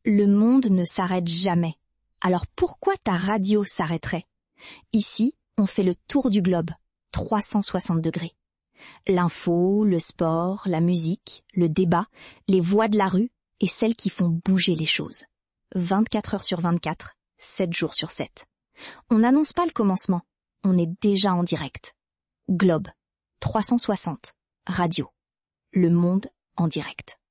Le monde ne s'arrête jamais. Alors pourquoi ta radio s'arrêterait? Ici, on fait le tour du globe, 360 degrés. L'info, le sport, la musique, le débat, les voix de la rue et celles qui font bouger les choses. 24 heures sur 24, 7 jours sur 7. On n'annonce pas le commencement, on est déjà en direct. Globe, 360, radio. Le monde en direct.